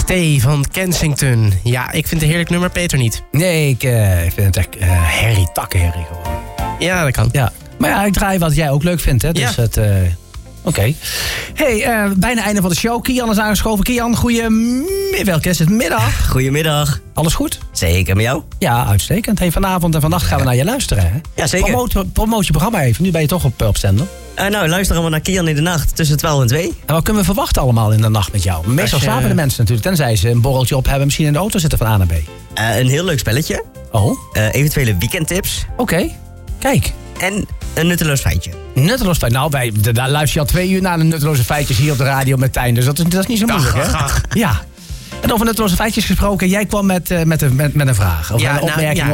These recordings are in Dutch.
Stay van Kensington. Ja, ik vind het een heerlijk nummer, Peter niet. Nee, ik vind het echt herrie, takkenherrie gewoon. Ja, dat kan. Ja. Maar ja, ik draai wat jij ook leuk vindt, hè. Dus ja. Oké. Hey, bijna einde van de show. Kian is aangeschoven. Kian, welke is het? Middag. Goedemiddag. Alles goed? Zeker, met jou? Ja, uitstekend. Hey, vanavond en vannacht gaan we naar je luisteren, hè? Ja, zeker. Promoot je programma even. Nu ben je toch op zender. Luister allemaal naar Kian in de nacht tussen 12 en 2. En wat kunnen we verwachten allemaal in de nacht met jou? Meestal slapen de mensen natuurlijk. Tenzij ze een borreltje op hebben. Misschien in de auto zitten van A naar B. Een heel leuk spelletje. Oh? Eventuele weekendtips. Oké. Kijk. En een nutteloos feitje. Nutteloos feitje. Nou, daar luister je al 2 uur naar de nutteloze feitjes hier op de radio met Tijn. Dus dat is niet zo moeilijk, hè? Ja. En over nutteloze feitjes gesproken. Jij kwam met een vraag. Of een opmerking.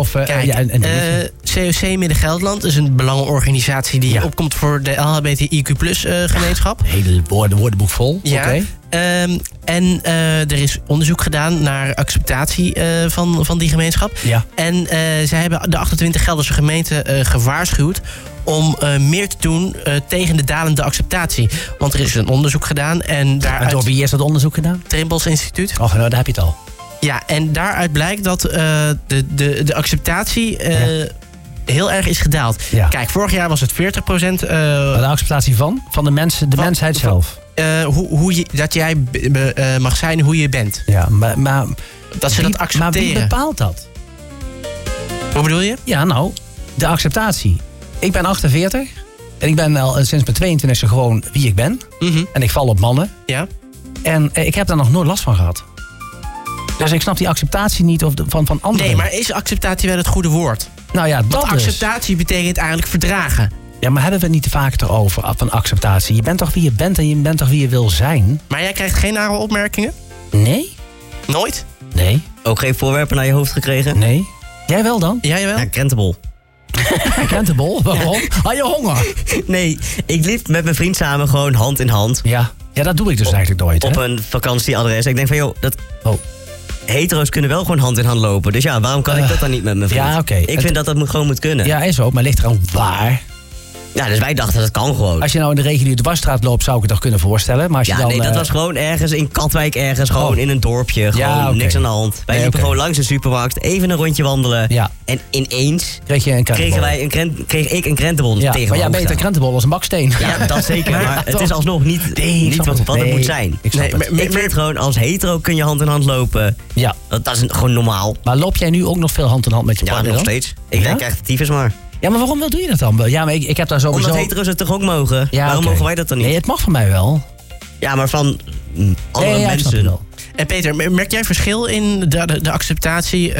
COC Midden-Gelderland is een belangenorganisatie die opkomt voor de LHBTIQ+ gemeenschap. Hele woordenboek vol. Ja. Okay. Er is onderzoek gedaan naar acceptatie van die gemeenschap. Ja. En zij hebben de 28 Gelderse gemeenten gewaarschuwd om meer te doen tegen de dalende acceptatie. Want er is een onderzoek gedaan. En door wie is dat onderzoek gedaan? Trimbos Instituut. Oh, nou, daar heb je het al. Ja, en daaruit blijkt dat de acceptatie heel erg is gedaald. Ja. Kijk, vorig jaar was het 40%. De acceptatie van de mensen, de mensheid zelf. Dat jij mag zijn hoe je bent. Ja, maar dat ze dat accepteren. Maar wie bepaalt dat? Wat bedoel je? Ja, nou, de acceptatie. Ik ben 48 en ik ben al sinds mijn 22e gewoon wie ik ben. Mm-hmm. En ik val op mannen. Ja. En ik heb daar nog nooit last van gehad. Dus ik snap die acceptatie niet van anderen. Nee, maar is acceptatie wel het goede woord? Nou ja, dat want acceptatie betekent eigenlijk verdragen. Ja, maar hebben we het niet te vaak erover van acceptatie? Je bent toch wie je bent en je bent toch wie je wil zijn? Maar jij krijgt geen nare opmerkingen? Nee. Nooit? Nee. Ook geen voorwerpen naar je hoofd gekregen? Nee. Jij wel dan? Jij wel? Ja, krentenbol. Krentenbol? Waarom? Had je honger? Nee, ik liep met mijn vriend samen gewoon hand in hand. Ja, dat doe ik dus eigenlijk nooit. Op een vakantieadres. Ik denk van, joh, hetero's kunnen wel gewoon hand in hand lopen. Dus ja, waarom kan ik dat dan niet met mijn vriend? Ja, oké. Ik vind dat gewoon moet kunnen. Ja, is ook, maar ligt er aan waar? Ja, dus wij dachten dat kan gewoon. Als je nou in de reguliere dwarsstraat loopt, zou ik het toch kunnen voorstellen. Maar als je dan, nee, dat was gewoon ergens in Katwijk, gewoon in een dorpje. Gewoon niks aan de hand. Wij liepen gewoon langs de supermarkt, even een rondje wandelen. Ja. En ineens kreeg ik een krentenbol tegen. Maar ja, beter krentenbol als een baksteen. Ja, dat zeker. Maar het is alsnog niet wat het moet zijn. Ik vind gewoon, als hetero kun je hand in hand lopen. Ja. Dat is gewoon normaal. Maar loop jij nu ook nog veel hand in hand met je partner? Ja, nog steeds. Ik denk echt de tyfus maar. Ja, maar waarom doe je dat dan? Ja, maar ik heb daar sowieso... Omdat hetero's het toch ook mogen? Ja, waarom mogen wij dat dan niet? Nee, het mag van mij wel. Ja, maar van andere mensen. En Peter, merk jij verschil in de acceptatie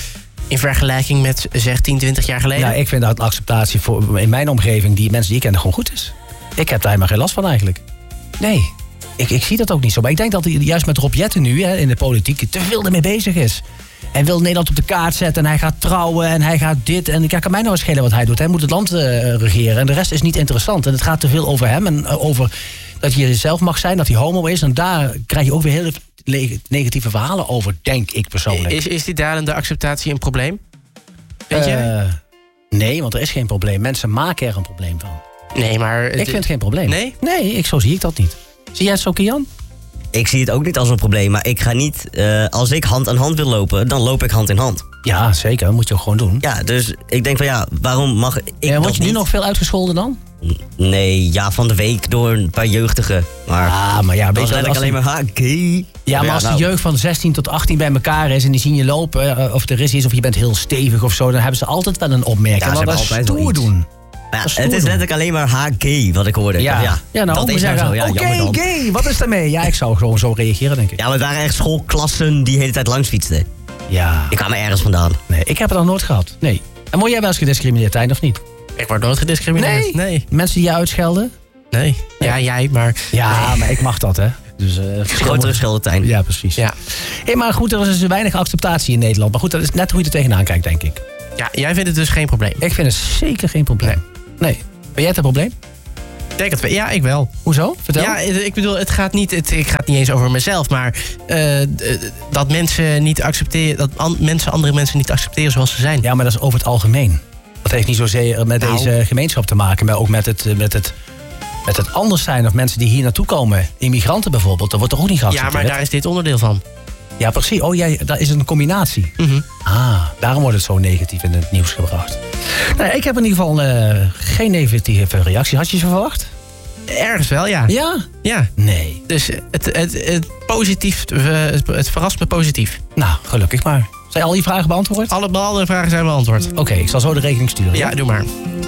in vergelijking met, zeg, 10, 20 jaar geleden? Ja, ik vind dat de acceptatie in mijn omgeving, die mensen die ik ken, gewoon goed is. Ik heb daar helemaal geen last van eigenlijk. Nee, ik zie dat ook niet zo. Maar ik denk dat hij juist met Rob Jetten nu in de politiek te veel ermee bezig is. Hij wil Nederland op de kaart zetten en hij gaat trouwen en hij gaat dit. En kan mij nou eens schelen wat hij doet. Hij moet het land regeren en de rest is niet interessant. En het gaat te veel over hem en over dat je jezelf mag zijn, dat hij homo is. En daar krijg je ook weer hele negatieve verhalen over, denk ik persoonlijk. Is die dalende acceptatie een probleem? Weet je? Nee, want er is geen probleem. Mensen maken er een probleem van. Nee, maar... Ik vind het geen probleem. Nee? Nee, zo zie ik dat niet. Zie jij het zo, Kian? Ik zie het ook niet als een probleem, maar ik ga niet... als ik hand aan hand wil lopen, dan loop ik hand in hand. Ja, zeker. Dat moet je ook gewoon doen. Ja, dus ik denk van waarom mag ik word je nu nog veel uitgescholden dan? Nee, van de week door een paar jeugdigen. Maar ja, weet je, dat alleen maar gay. Ja, maar als de jeugd van 16 tot 18 bij elkaar is en die zien je lopen, of er is iets, of je bent heel stevig of zo, dan hebben ze altijd wel een opmerking. Ja, dat is stoer doen. Ja, het is letterlijk alleen maar gay wat ik hoorde. Ja, nou, dat is zeggen, zo. Ja, gay, wat is daarmee? Ja, ik zou gewoon zo reageren, denk ik. Ja, maar het waren echt schoolklassen die de hele tijd langs fietsten. Ja. Ik kwam er ergens vandaan. Nee, ik heb het nog nooit gehad. Nee. En word jij wel eens gediscrimineerd, Tijn, of niet? Ik word nooit gediscrimineerd. Nee. Mensen die je uitschelden? Nee. Ja, jij, maar... Ja, maar ik mag dat, hè. Dus, grotere scheldentijn. Ja, precies. Ja. Hey, maar goed, er is dus weinig acceptatie in Nederland. Maar goed, dat is net hoe je er tegenaan kijkt, denk ik. Ja, jij vindt het dus geen probleem? Ik vind het zeker geen probleem. Nee. Ben jij het een probleem? Ja, ik wel. Hoezo? Vertel. Ja, ik bedoel, het gaat niet eens over mezelf, maar dat mensen niet accepteren, dat andere mensen niet accepteren zoals ze zijn. Ja, maar dat is over het algemeen. Dat heeft niet zozeer met deze gemeenschap te maken, maar ook met het anders zijn of mensen die hier naartoe komen. Immigranten bijvoorbeeld, dat wordt toch ook niet geaccepteerd? Ja, maar daar is dit onderdeel van. Ja, precies. Dat is een combinatie. Daarom wordt het zo negatief in het nieuws gebracht. Nou, ik heb in ieder geval geen negatieve reacties. Had je ze verwacht? Ergens wel, ja. Ja? Ja. Nee. Dus het verrast me positief. Nou, gelukkig maar. Zijn al die vragen beantwoord? Alle vragen zijn beantwoord. Oké, ik zal zo de rekening sturen. Ja, doe maar.